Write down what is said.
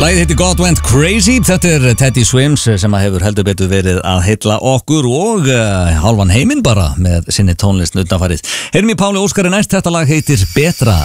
Lagið heitir God Went Crazy. Þetta Teddy Swims sem hefur heldur betur verið að heilla okkur og hálfan heiminn bara með sinni tónlist undanfarið. Heyrum í Páli Óskari næst, þetta lag heitir Betra.